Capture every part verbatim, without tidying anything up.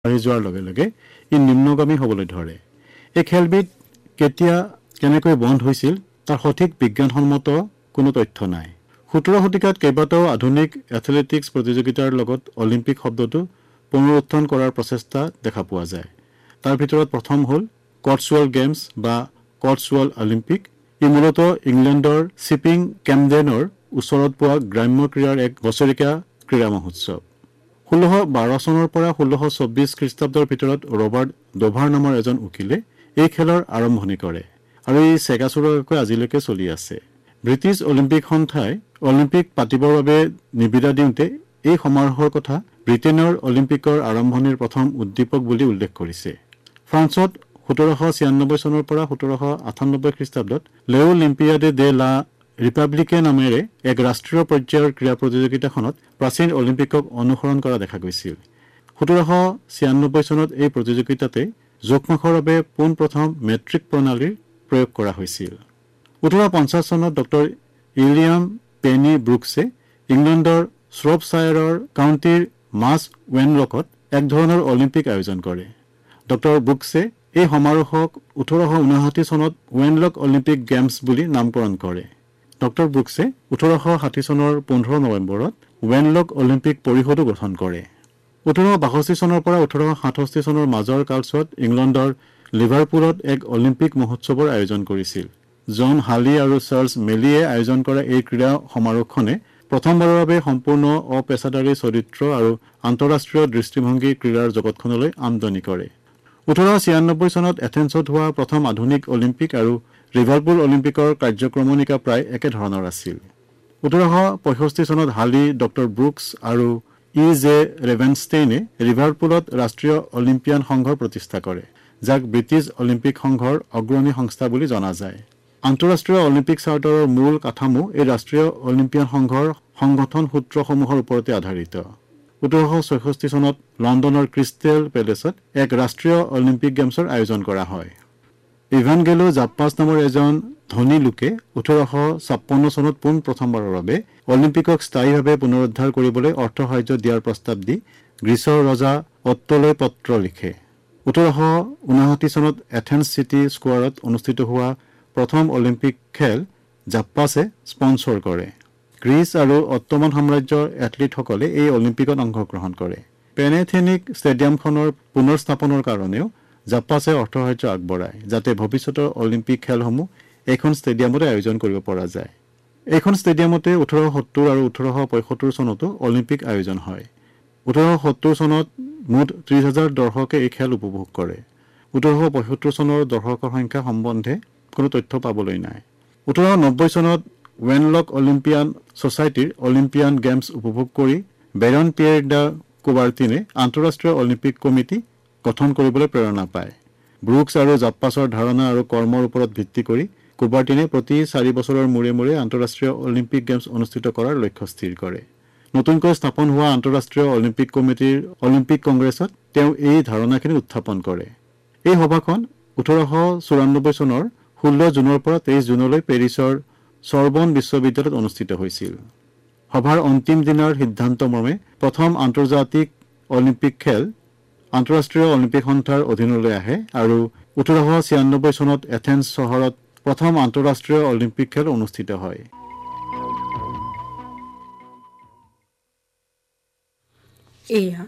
বাঢ়ি যোৱাৰ লগে লগে ই নিম্নগামী হ'বলৈ ধৰে। এই খেলবিধ কেতিয়া কেনেকৈ বন্ধ হৈছিল তাৰ সঠিক বিজ্ঞানসন্মত কোনো তথ্য নাই। সোতৰ শতিকাত কেইবাটাও আধুনিক এথলেটিক্স প্ৰতিযোগিতাৰ লগত অলিম্পিক শব্দটো পুনৰুত্থান কৰাৰ প্ৰচেষ্টা দেখা পোৱা যায়। তাৰ ভিতৰত প্ৰথম হ'ল কটছৱল্ড গেমছ বা কটছৱল্ড অলিম্পিক। ই মূলতঃ ইংলেণ্ডৰ শ্বিপিং কেম্পডেনৰ ওচৰত পোৱা গ্ৰাম্য ক্ৰীড়াৰ এক বছৰেকীয়া ক্ৰীড়া মহোৎসৱ। ষোল্লশ বাৰ চনৰ পৰা ষোল্লশ চৌব্বিছ খ্ৰীষ্টাব্দৰ ভিতৰত ৰবাৰ্ট ডোভাৰ নামৰ এজন উকিলে এই খেলৰ আৰম্ভণি কৰে আৰু এই চেগাচোৰকৈ আজিলৈকে চলি আছে। ব্ৰিটিছ অলিম্পিক সন্থাই অলিম্পিক পাতিবৰ বাবে নিবিদা দিওঁতে এই সমাৰোহৰ কথা ব্ৰিটেইনৰ অলিম্পিকৰ আৰম্ভণিৰ প্ৰথম উদ্দীপক বুলি উল্লেখ কৰিছে। ফ্ৰান্সত সোতৰশ ছিয়ান্নব্বৈ চনৰ পৰা সোতৰশ আঠান্নব্বৈ খ্ৰীষ্টাব্দত লে অলিম্পিয়াডে ডে লা ৰিপাব্লিকে নামেৰে এক ৰাষ্ট্ৰীয় পৰ্যায়ৰ ক্ৰীড়া প্ৰতিযোগিতাখনত প্ৰাচীন অলিম্পিকক অনুসৰণ কৰা দেখা গৈছিল। সোতৰশ ছিয়ান্নব্বৈ চনত এই প্ৰতিযোগিতাতে জোখমাখৰ বাবে পোনপ্ৰথম মেট্ৰিক প্ৰণালীৰ প্ৰয়োগ কৰা হৈছিল। ওঠৰশ পঞ্চাছ চনত ডক্টৰ উইলিয়াম পেনী ব্ৰুকছে ইংলেণ্ডৰ শ্ৰপশ্বায়াৰৰ কাউণ্টিৰ মাছ ৱেনলকত এক ধৰণৰ অলিম্পিক আয়োজন কৰে। ডক্টৰ ব্ৰুকছে এই সমাৰোহক ওঠৰশ ঊনাষাঠি চনত ৱেনলক অলিম্পিক গেমছ বুলি নামকৰণ কৰে। ডক্টৰ ব্ৰুকছে ওঠৰশ ষাঠি চনৰ পোন্ধৰ নৱেম্বৰত ৱেনলক অলিম্পিক পৰিষদো গঠন কৰে। ওঠৰশ বাষষ্ঠি চনৰ পৰা ওঠৰশ সাতষষ্ঠি চনৰ মাজৰ কালছোৱাত ইংলেণ্ডৰ লিভাৰপুলত এক অলিম্পিক মহোৎসৱৰ আয়োজন কৰিছিল। জন হালি আৰু চাৰ্লছ মেলিয়ে আয়োজন কৰা এই ক্ৰীড়া সমাৰোহখনে প্ৰথমবাৰৰ বাবে সম্পূৰ্ণ অপেচাদাৰী চৰিত্ৰ আৰু আন্তঃৰাষ্ট্ৰীয় দৃষ্টিভংগী ক্ৰীড়াৰ জগতখনলৈ আমদানি কৰে। ওঠৰশ ছিয়ান্নব্বৈ চনত এথেন্সত হোৱা প্ৰথম আধুনিক অলিম্পিক আৰু লিভাৰপুল অলিম্পিকৰ কাৰ্যক্ৰমণিকা প্ৰায় একেধৰণৰ আছিল। ওঠৰশ পঁয়ষষ্ঠি চনত হালি, ডক্টৰ ব্ৰুকছ আৰু ই জে ৰেভেনষ্টেইনে লিভাৰপুলত ৰাষ্ট্ৰীয় অলিম্পিয়ান সংঘৰ প্ৰতিষ্ঠা কৰে, যাক ব্ৰিটিছ অলিম্পিক সংঘৰ অগ্ৰণী সংস্থা বুলি জনা যায়। আন্তঃৰাষ্ট্ৰীয় অলিম্পিক চাৰ্টাৰৰ মূল কাঠামো এই ৰাষ্ট্ৰীয় অলিম্পিয়ান সংঘৰ সংগঠন সূত্ৰসমূহৰ ওপৰতে আধাৰিত। ওঠৰশ ছয়ষষ্ঠি চনত লণ্ডনৰ ক্ৰিষ্টেল পেলেচত এক ৰাষ্ট্ৰীয় অলিম্পিক গেমছৰ আয়োজন কৰা হয়। ইভানগেলো জাপ্পাছ নামৰ এজন ধনী লোকে ওঠৰশ ছাপন্ন চনত পোন প্ৰথমবাৰৰ বাবে অলিম্পিকক স্থায়ীভাৱে পুনৰুদ্ধাৰ কৰিবলৈ অৰ্থ সাহায্য দিয়াৰ প্ৰস্তাৱ দি গ্ৰীচৰ ৰজা অট্টলৈ পত্ৰ লিখে। ওঠৰশ ঊনাষাঠি চনত এথেন্স চিটি স্কোৱাৰত অনুষ্ঠিত হোৱা প্ৰথম অলিম্পিক খেল জাপ্পাছে স্পন্সৰ কৰে। গ্ৰীচ আৰু অট্টমান সাম্ৰাজ্যৰ এথলীটসকলে এই অলিম্পিকত অংশগ্ৰহণ কৰে। পেনেথেনিক ষ্টেডিয়ামখনৰ পুনৰ স্থাপনৰ কাৰণেও জাপ্পাছে অৰ্থ সাহায্য আগবঢ়ায়, যাতে ভৱিষ্যতৰ অলিম্পিক খেলসমূহ এইখন ষ্টেডিয়ামতে আয়োজন কৰিব পৰা যায়। এইখন ষ্টেডিয়ামতে ওঠৰশ সত্তৰ আৰু ওঠৰশ পঁয়সত্তৰ চনতো অলিম্পিক আয়োজন হয়। ওঠৰশ সত্তৰ চনত মুঠ ত্ৰিশ হাজাৰ দৰ্শকে এই খেল উপভোগ কৰে। ওঠৰশ পঁয়সত্তৰ চনৰ দৰ্শকৰ সংখ্যা সম্বন্ধে কোনো তথ্য পাবলৈ নাই। ওঠৰশ নব্বৈ চনত ৱেনলক অলিম্পিয়ান ছ'চাইটিৰ অলিম্পিয়ান গেমছ উপভোগ কৰি বেৰন পিয়েৰ ডা কুবাৰ্টিনে আন্তঃৰাষ্ট্ৰীয় অলিম্পিক কমিটি গঠন কৰিবলৈ প্ৰেৰণা পায়। ব্ৰুকছ আৰু জাপ্পাছৰ ধাৰণা আৰু কৰ্মৰ ওপৰত ভিত্তি কৰি কুবাৰ্টিনে প্ৰতি চাৰি বছৰৰ মূৰে মূৰে আন্তঃৰাষ্ট্ৰীয় অলিম্পিক গেমছ অনুষ্ঠিত কৰাৰ লক্ষ্য স্থিৰ কৰে। নতুনকৈ স্থাপন হোৱা আন্তঃৰাষ্ট্ৰীয় অলিম্পিক কমিটিৰ অলিম্পিক কংগ্ৰেছত তেওঁ এই ধাৰণাখিনি উত্থাপন কৰে। এই সভাখন ওঠৰশ চৌৰান্নব্বৈ চনৰ ষোল্ল জুনৰ পৰা তেইছ জুনলৈ পেৰিছৰ চৰ্বন বিশ্ববিদ্যালয়ত অনুষ্ঠিত হৈছিল। সভাৰ অন্তিম দিনাৰ সিদ্ধান্ত মৰ্মে প্ৰথম আন্তৰ্জাতিক অলিম্পিক খেল আন্তঃৰাষ্ট্ৰীয় অলিম্পিক সন্থাৰ অধীনলৈ আহে আৰু ওঠৰশ ছিয়ান্নব্বৈ চনত এথেন্স চহৰত প্ৰথম আন্তঃৰাষ্ট্ৰীয় অলিম্পিক খেল অনুষ্ঠিত হয়। এয়া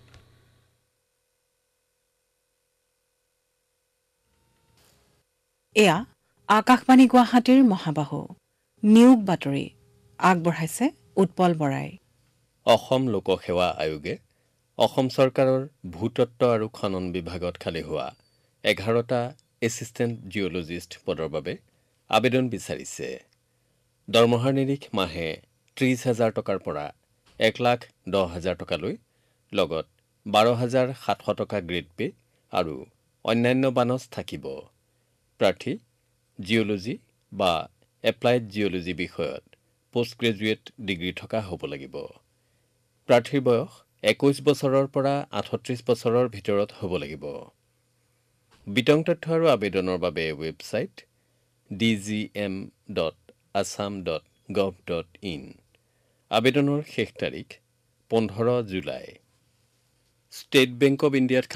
এয়া আকাশবাণী গুৱাহাটীৰ মহাবাহু নিয়োগ বাতৰি আগবঢ়াইছে উৎপল বৰাই। অসম লোকসেৱা আয়োগে অসম চৰকাৰৰ ভূতত্ব আৰু খনন বিভাগত খালী হোৱা এঘাৰটা এছিষ্টেণ্ট জিঅ'লজিষ্ট পদৰ বাবে আবেদন বিচাৰিছে। দৰমহাৰ নিৰিখ মাহে ত্ৰিছ হাজাৰ টকাৰ পৰা এক লাখ দহ হাজাৰ টকালৈ, লগত বাৰ হাজাৰ সাতশ টকা গ্ৰেড পে আৰু অন্যান্য বানচ থাকিব। প্ৰাৰ্থী জিঅ'লজি বা এপ্লাইড জিঅ'লজি বিষয়ত পোষ্ট গ্ৰেজুৱেট ডিগ্ৰী থকা হ'ব লাগিব। প্ৰাৰ্থীৰ বয়স একৈছ বছৰৰ পৰা আঠত্ৰিছ বছৰৰ ভিতৰত হ'ব লাগিব। বিতং তথ্য আৰু আবেদনৰ বাবে website D G M dot Assam dot gov dot in. আবেদনৰ শেষ তাৰিখ পোন্ধৰ জুলাই। ষ্টেট বেংক অৱ ইণ্ডিয়াত